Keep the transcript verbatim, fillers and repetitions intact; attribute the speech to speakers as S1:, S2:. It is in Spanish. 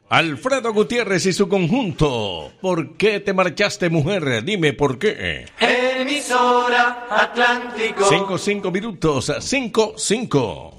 S1: Alfredo Gutiérrez y su conjunto. ¿Por qué te marchaste, mujer? Dime por qué.
S2: Emisora Atlántico.
S1: Cinco, cinco minutos, cinco, cinco.